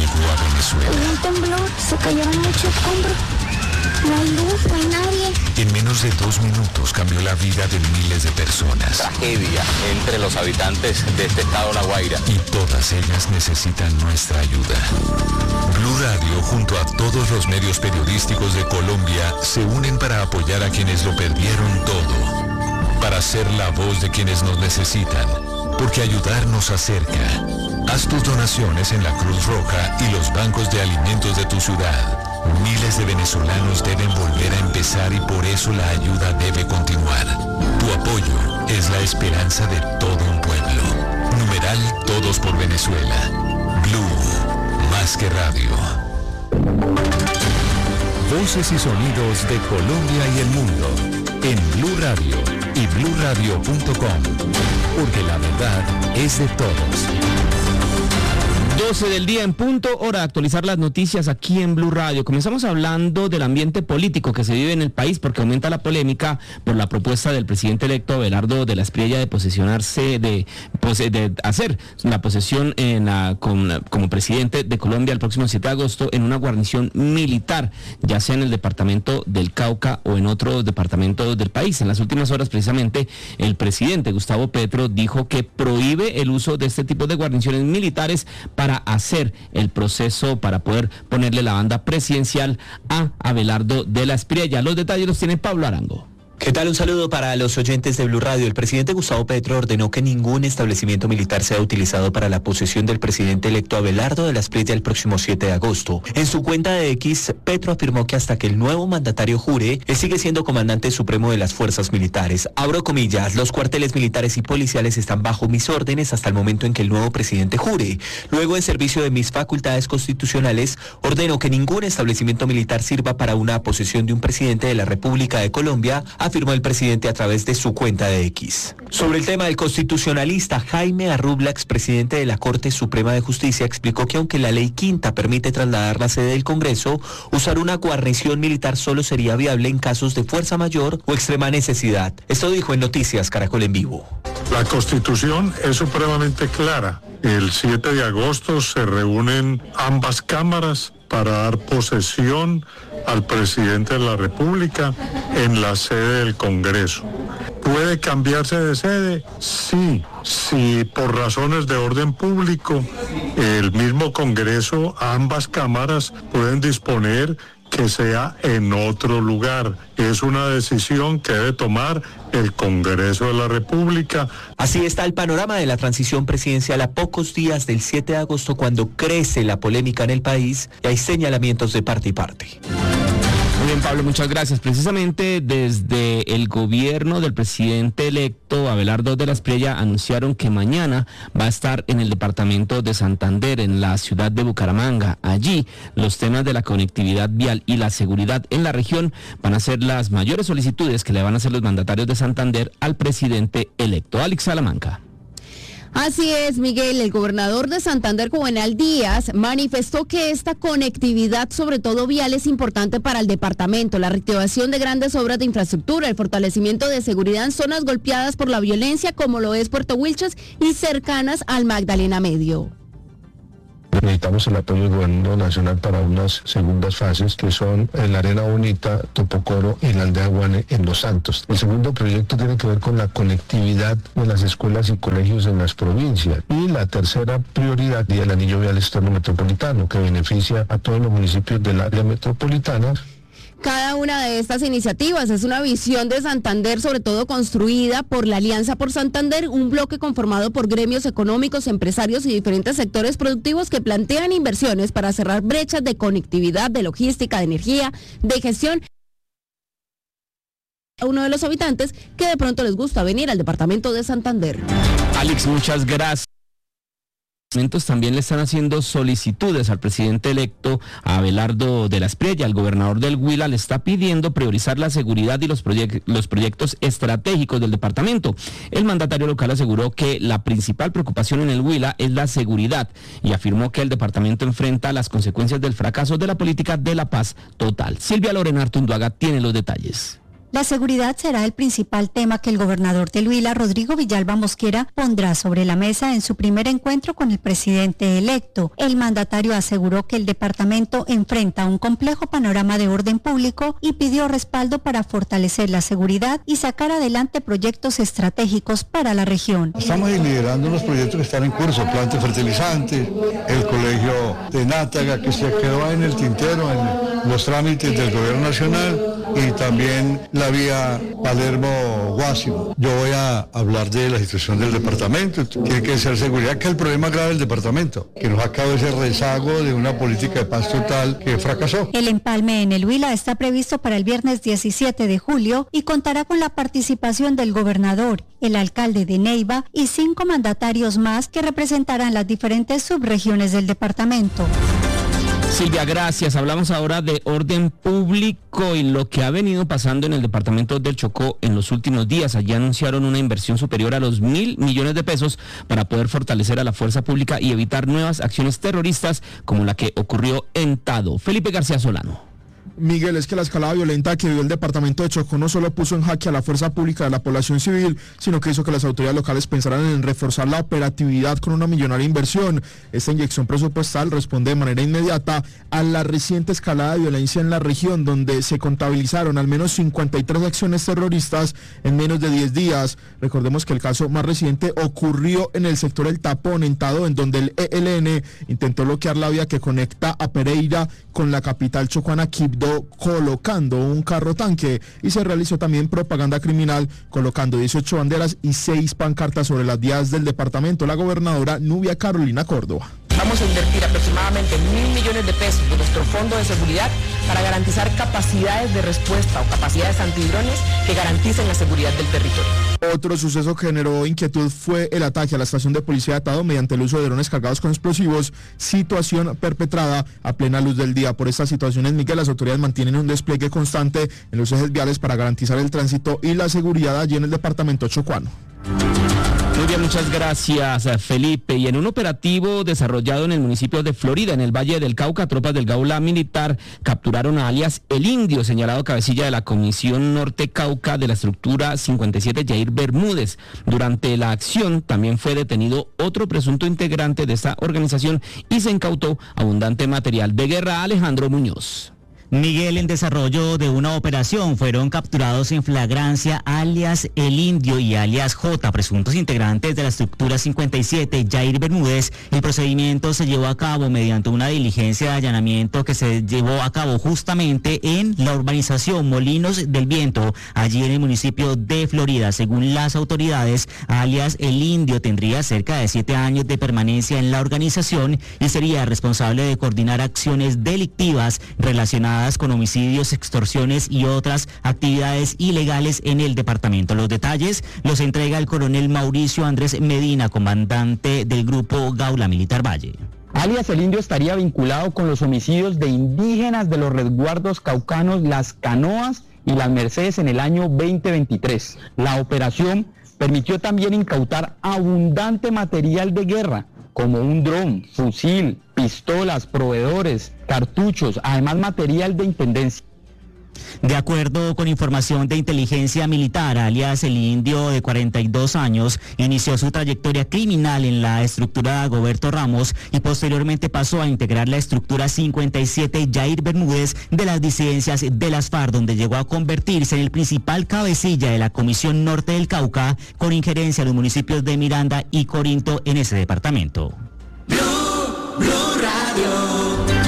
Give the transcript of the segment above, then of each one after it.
llegó a Venezuela. Hubo un temblor, se cayeron muchos escombros. No hay luz, no hay nadie. En menos de 2 minutos cambió la vida de miles de personas. Tragedia entre los habitantes de este estado La Guaira. Y todas ellas necesitan nuestra ayuda. Blue Radio, junto a todos los medios periodísticos de Colombia, se unen para apoyar a quienes lo perdieron todo. Para ser la voz de quienes nos necesitan. Porque ayudar nos acerca. Haz tus donaciones en la Cruz Roja y los bancos de alimentos de tu ciudad. Miles de venezolanos deben volver a empezar y por eso la ayuda debe continuar. Tu apoyo es la esperanza de todo un pueblo. Numeral Todos por Venezuela. Blue, más que radio. Voces y sonidos de Colombia y el mundo en Blue Radio y bluradio.com, porque la verdad es de todos. 12 del día en punto, hora de actualizar las noticias aquí en Blue Radio. Comenzamos hablando del ambiente político que se vive en el país porque aumenta la polémica por la propuesta del presidente electo Abelardo de la Espriella de posesionarse, de hacer la posesión como presidente de Colombia el próximo 7 de agosto en una guarnición militar, ya sea en el departamento del Cauca o en otros departamentos del país. En las últimas horas, precisamente, el presidente Gustavo Petro dijo que prohíbe el uso de este tipo de guarniciones militares para hacer el proceso para poder ponerle la banda presidencial a Abelardo de la Espriella. Los detalles los tiene Pablo Arango. ¿Qué tal? Un saludo para los oyentes de Blue Radio. El presidente Gustavo Petro ordenó que ningún establecimiento militar sea utilizado para la posesión del presidente electo Abelardo de la Espriella el próximo 7 de agosto. En su cuenta de X, Petro afirmó que hasta que el nuevo mandatario jure, él sigue siendo comandante supremo de las fuerzas militares. Abro comillas, los cuarteles militares y policiales están bajo mis órdenes hasta el momento en que el nuevo presidente jure. Luego, en servicio de mis facultades constitucionales, ordeno que ningún establecimiento militar sirva para una posesión de un presidente de la República de Colombia, afirmó el presidente a través de su cuenta de X. Sobre el tema, el constitucionalista Jaime Arrubla, expresidente de la Corte Suprema de Justicia, explicó que aunque la ley quinta permite trasladar la sede del Congreso, usar una guarnición militar solo sería viable en casos de fuerza mayor o extrema necesidad. Esto dijo en Noticias Caracol en Vivo. La Constitución es supremamente clara. El 7 de agosto se reúnen ambas cámaras para dar posesión al presidente de la República en la sede del Congreso. ¿Puede cambiarse de sede? Sí. Si por razones de orden público, el mismo Congreso, ambas cámaras pueden disponer que sea en otro lugar. Es una decisión que debe tomar el Congreso de la República. Así está el panorama de la transición presidencial a pocos días del 7 de agosto, cuando crece la polémica en el país y hay señalamientos de parte y parte. Muy bien, Pablo, muchas gracias. Precisamente desde el gobierno del presidente electo Abelardo de la Espriella anunciaron que mañana va a estar en el departamento de Santander, en la ciudad de Bucaramanga. Allí los temas de la conectividad vial y la seguridad en la región van a ser las mayores solicitudes que le van a hacer los mandatarios de Santander al presidente electo. Alex Salamanca. Así es, Miguel. El gobernador de Santander, Juvenal Díaz, manifestó que esta conectividad, sobre todo vial, es importante para el departamento. La reactivación de grandes obras de infraestructura, el fortalecimiento de seguridad en zonas golpeadas por la violencia, como lo es Puerto Wilches y cercanas al Magdalena Medio. Necesitamos el apoyo del gobierno nacional para unas segundas fases que son en la Arena Bonita, Topocoro y la Aldea Guane en Los Santos. El segundo proyecto tiene que ver con la conectividad de las escuelas y colegios en las provincias. Y la tercera prioridad es el anillo vial externo metropolitano, que beneficia a todos los municipios del área metropolitana. Cada una de estas iniciativas es una visión de Santander, sobre todo construida por la Alianza por Santander, un bloque conformado por gremios económicos, empresarios y diferentes sectores productivos que plantean inversiones para cerrar brechas de conectividad, de logística, de energía, de gestión. A uno de los habitantes que de pronto les gusta venir al departamento de Santander. Alex, muchas gracias. También le están haciendo solicitudes al presidente electo Abelardo de la Espriella. El gobernador del Huila le está pidiendo priorizar la seguridad y los proyectos estratégicos del departamento. El mandatario local aseguró que la principal preocupación en el Huila es la seguridad y afirmó que el departamento enfrenta las consecuencias del fracaso de la política de la paz total. Silvia Lorena Artunduaga tiene los detalles. La seguridad será el principal tema que el gobernador del Huila, Rodrigo Villalba Mosquera, pondrá sobre la mesa en su primer encuentro con el presidente electo. El mandatario aseguró que el departamento enfrenta un complejo panorama de orden público y pidió respaldo para fortalecer la seguridad y sacar adelante proyectos estratégicos para la región. Estamos liderando unos proyectos que están en curso, planta fertilizante, el colegio de Nátaga que se quedó en el tintero en los trámites del gobierno nacional y también la vía Palermo-Guásimo. Yo voy a hablar de la situación del departamento. Tiene que ser seguridad, que es el problema grave del departamento, que nos acaba ese rezago de una política de paz total que fracasó. El empalme en el Huila está previsto para el viernes 17 de julio y contará con la participación del gobernador, el alcalde de Neiva y 5 mandatarios más que representarán las diferentes subregiones del departamento. Silvia, gracias. Hablamos ahora de orden público y lo que ha venido pasando en el departamento del Chocó en los últimos días. Allí anunciaron una inversión superior a los 1.000 millones de pesos para poder fortalecer a la fuerza pública y evitar nuevas acciones terroristas como la que ocurrió en Tado. Felipe García Solano. Miguel, es que la escalada violenta que vivió el departamento de Chocó no solo puso en jaque a la fuerza pública de la población civil, sino que hizo que las autoridades locales pensaran en reforzar la operatividad con una millonaria inversión. Esta inyección presupuestal responde de manera inmediata a la reciente escalada de violencia en la región, donde se contabilizaron al menos 53 acciones terroristas en menos de 10 días. Recordemos que el caso más reciente ocurrió en el sector El Tapón, en Tado, en donde el ELN intentó bloquear la vía que conecta a Pereira con la capital chocuana, Quibdó, colocando un carro tanque, y se realizó también propaganda criminal colocando 18 banderas y 6 pancartas sobre las vías del departamento. La gobernadora Nubia Carolina Córdoba. Vamos a invertir aproximadamente 1.000 millones de pesos de nuestro fondo de seguridad para garantizar capacidades de respuesta o capacidades antidrones que garanticen la seguridad del territorio. Otro suceso que generó inquietud fue el ataque a la estación de policía de Atado mediante el uso de drones cargados con explosivos, situación perpetrada a plena luz del día. Por estas situaciones, Miguel, las autoridades mantienen un despliegue constante en los ejes viales para garantizar el tránsito y la seguridad allí en el departamento chocuano. Muy bien, muchas gracias, Felipe. Y en un operativo desarrollado en el municipio de Florida, en el Valle del Cauca, tropas del Gaula Militar capturaron a alias El Indio, señalado cabecilla de la Comisión Norte Cauca de la estructura 57, Jair Bermúdez. Durante la acción también fue detenido otro presunto integrante de esta organización y se incautó abundante material de guerra. Alejandro Muñoz. Miguel, en desarrollo de una operación fueron capturados en flagrancia alias El Indio y alias J, presuntos integrantes de la estructura 57, Jair Bermúdez. El procedimiento se llevó a cabo mediante una diligencia de allanamiento que se llevó a cabo justamente en la urbanización Molinos del Viento, allí en el municipio de Florida. Según las autoridades, alias El Indio tendría cerca de 7 años de permanencia en la organización y sería responsable de coordinar acciones delictivas relacionadas con homicidios, extorsiones y otras actividades ilegales en el departamento. Los detalles los entrega el coronel Mauricio Andrés Medina, comandante del grupo Gaula Militar Valle. Alias El Indio estaría vinculado con los homicidios de indígenas de los resguardos caucanos Las Canoas y Las Mercedes en el año 2023. La operación permitió también incautar abundante material de guerra, como un dron, fusil, pistolas, proveedores, cartuchos, además material de intendencia. De acuerdo con información de inteligencia militar, alias El Indio, de 42 años, inició su trayectoria criminal en la estructura Goberto Ramos y posteriormente pasó a integrar la estructura 57 Jair Bermúdez de las disidencias de las FARC, donde llegó a convertirse en el principal cabecilla de la Comisión Norte del Cauca, con injerencia en los municipios de Miranda y Corinto en ese departamento. Blue Radio.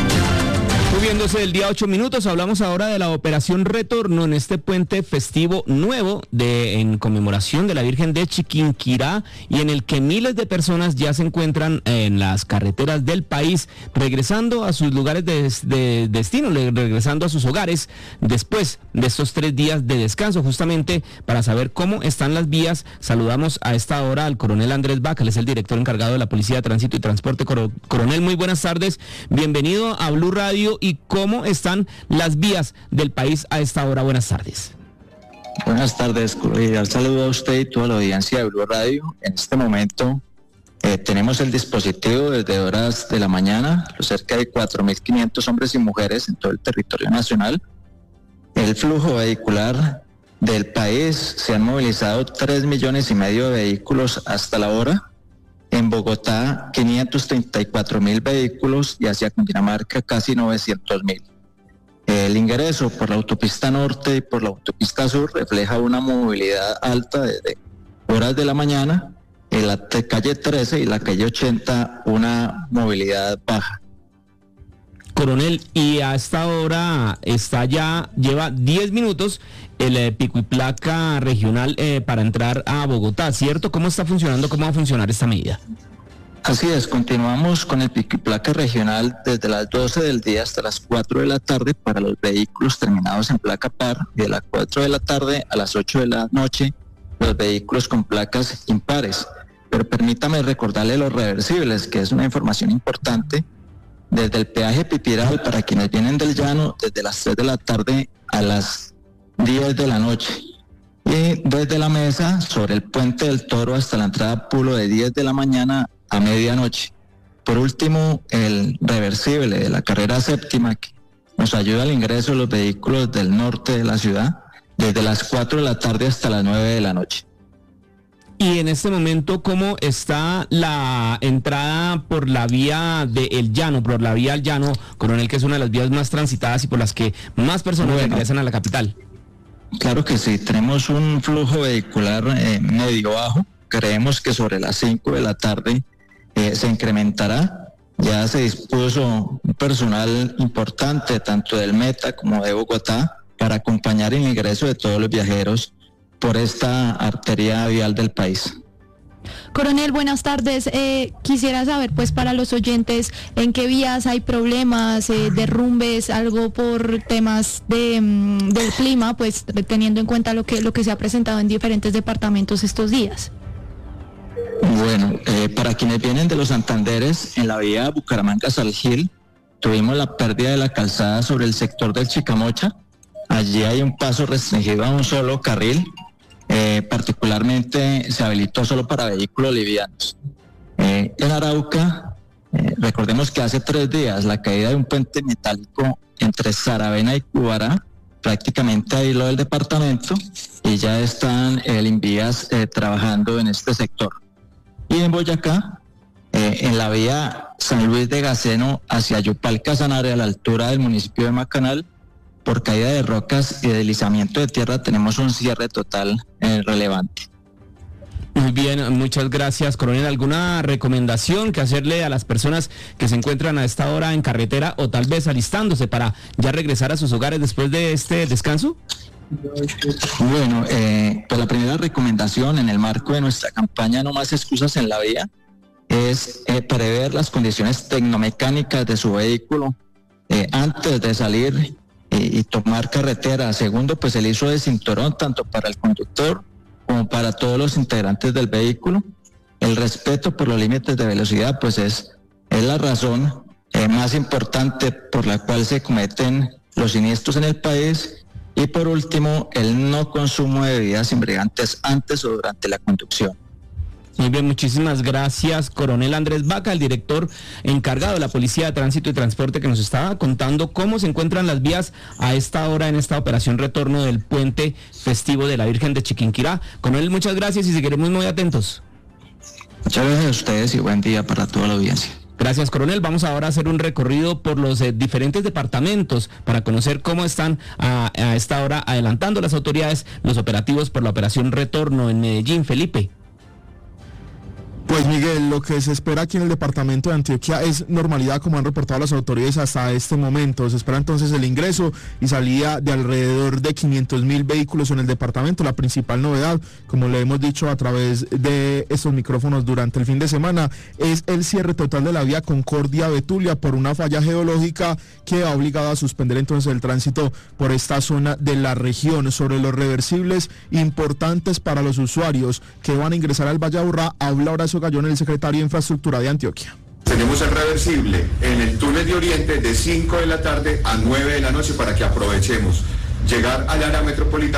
Moviéndose del día 8 minutos, hablamos ahora de la operación Retorno en este puente festivo nuevo en conmemoración de la Virgen de Chiquinquirá, y en el que miles de personas ya se encuentran en las carreteras del país, regresando a sus lugares de destino, regresando a sus hogares después de estos 3 días de descanso. Justamente para saber cómo están las vías, saludamos a esta hora al coronel Andrés Vaca, él es el director encargado de la Policía de Tránsito y Transporte. Coronel, muy buenas tardes, bienvenido a Blue Radio. ¿Y cómo están las vías del país a esta hora? Buenas tardes. Buenas tardes, cordial saludo a usted y toda la audiencia de Blue Radio. En este momento tenemos el dispositivo desde horas de la mañana, los cerca de 4.500 hombres y mujeres en todo el territorio nacional. El flujo vehicular del país se han movilizado 3,5 millones de vehículos hasta la hora. En Bogotá, 534.000 vehículos y hacia Cundinamarca casi 900.000. El ingreso por la autopista norte y por la autopista sur refleja una movilidad alta desde horas de la mañana. En la calle 13 y la calle 80 una movilidad baja. Coronel, y a esta hora lleva 10 minutos el pico y placa regional para entrar a Bogotá, ¿cierto? ¿Cómo está funcionando? ¿Cómo va a funcionar esta medida? Así es, continuamos con el pico y placa regional desde las 12 del día hasta las 4 de la tarde para los vehículos terminados en placa par y de las 4 de la tarde a las 8 de la noche los vehículos con placas impares. Pero permítame recordarle los reversibles, que es una información importante. Desde el peaje Pipiral, para quienes vienen del llano, desde las 3 de la tarde a las 10 de la noche. Y desde la mesa, sobre el puente del Toro hasta la entrada a Pulo, de 10 de la mañana a medianoche. Por último, el reversible de la carrera séptima, que nos ayuda al ingreso de los vehículos del norte de la ciudad, desde las 4 de la tarde hasta las 9 de la noche. Y en este momento, ¿cómo está la entrada por la vía del Llano, por la vía al Llano, Coronel, que es una de las vías más transitadas y por las que más personas regresan a la capital? Claro que sí, tenemos un flujo vehicular medio bajo. Creemos que sobre las 5 de la tarde se incrementará. Ya se dispuso un personal importante, tanto del Meta como de Bogotá, para acompañar el ingreso de todos los viajeros por esta arteria vial del país. Coronel, buenas tardes. Quisiera saber, pues, para los oyentes, en qué vías hay problemas, derrumbes, algo por temas del clima, pues, teniendo en cuenta lo que se ha presentado en diferentes departamentos estos días. Bueno, para quienes vienen de los Santanderes, en la vía Bucaramanga-Salgil, tuvimos la pérdida de la calzada sobre el sector del Chicamocha. Allí hay un paso restringido a un solo carril. Particularmente se habilitó solo para vehículos livianos. En Arauca, recordemos que hace 3 días la caída de un puente metálico entre Saravena y Cubará prácticamente aisló el departamento y ya están el Invías trabajando en este sector. Y en Boyacá, en la vía San Luis de Gaceno hacia Yupal Casanare, a la altura del municipio de Macanal, por caída de rocas y deslizamiento de tierra, tenemos un cierre total relevante. Muy bien, muchas gracias, Coronel. ¿Alguna recomendación que hacerle a las personas que se encuentran a esta hora en carretera o tal vez alistándose para ya regresar a sus hogares después de este descanso? Bueno, pues la primera recomendación en el marco de nuestra campaña No Más Excusas en la Vía es prever las condiciones tecnomecánicas de su vehículo antes de salir y tomar carretera. Segundo, pues el uso de cinturón tanto para el conductor como para todos los integrantes del vehículo. El respeto por los límites de velocidad, pues es la razón más importante por la cual se cometen los siniestros en el país. Y por último, el no consumo de bebidas embriagantes antes o durante la conducción. Muy bien, muchísimas gracias, Coronel Andrés Vaca, el director encargado de la Policía de Tránsito y Transporte, que nos estaba contando cómo se encuentran las vías a esta hora en esta operación retorno del puente festivo de la Virgen de Chiquinquirá. Coronel, muchas gracias y seguiremos muy atentos. Muchas gracias a ustedes y buen día para toda la audiencia. Gracias, Coronel. Vamos ahora a hacer un recorrido por los diferentes departamentos para conocer cómo están a esta hora adelantando las autoridades los operativos por la operación retorno en Medellín. Felipe. Pues Miguel, lo que se espera aquí en el departamento de Antioquia es normalidad, como han reportado las autoridades hasta este momento. Se espera entonces el ingreso y salida de alrededor de 500.000 vehículos en el departamento. La principal novedad, como le hemos dicho a través de estos micrófonos durante el fin de semana, es el cierre total de la vía Concordia-Betulia por una falla geológica que ha obligado a suspender entonces el tránsito por esta zona de la región. Sobre los reversibles importantes para los usuarios que van a ingresar al Valle Aburrá, habla Horacio Gallón, el secretario de Infraestructura de Antioquia. Tenemos el reversible en el túnel de Oriente de 5 de la tarde a 9 de la noche para que aprovechemos llegar al área metropolitana.